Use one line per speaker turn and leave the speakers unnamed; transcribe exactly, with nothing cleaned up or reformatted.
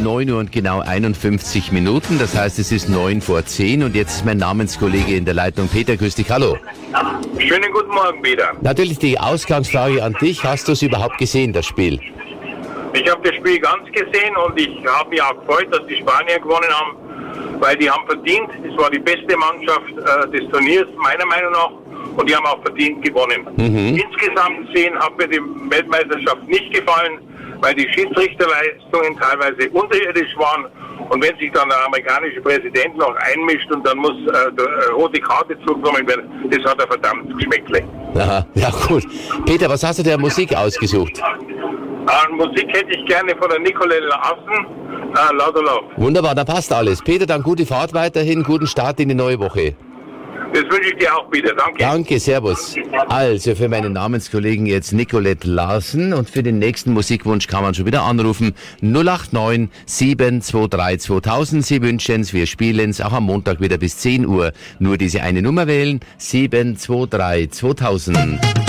neun Uhr und genau einundfünfzig Minuten. Das heißt, es ist neun vor zehn und jetzt ist mein Namenskollege in der Leitung. Peter, grüß dich, hallo.
Schönen guten Morgen, Peter.
Natürlich die Ausgangsfrage an dich. Hast du es überhaupt gesehen, das Spiel?
Ich habe das Spiel ganz gesehen und ich habe mich auch gefreut, dass die Spanier gewonnen haben, weil die haben verdient. Es war die beste Mannschaft äh, des Turniers, meiner Meinung nach, und die haben auch verdient gewonnen. Mhm. Insgesamt gesehen hat mir die Weltmeisterschaft nicht gefallen, weil die Schiedsrichterleistungen teilweise unterirdisch waren. Und wenn sich dann der amerikanische Präsident noch einmischt und dann muss äh, der rote Karte zukommen werden, das hat er verdammt Geschmäckle.
Aha, ja gut. Peter, was hast du der Musik ausgesucht?
Äh, Musik hätte ich gerne von der Nicolette Larsen, äh, Louder Love.
Wunderbar, da passt alles. Peter, dann gute Fahrt weiterhin, guten Start in die neue Woche.
Das wünsche ich dir auch wieder, danke.
Danke, servus. Also für meinen Namenskollegen jetzt Nicolette Larsen und für den nächsten Musikwunsch kann man schon wieder anrufen. null acht neun sieben zwei drei zweitausend. Sie wünschen es, wir spielen es auch am Montag wieder bis zehn Uhr. Nur diese eine Nummer wählen, sieben zwei drei zweitausend.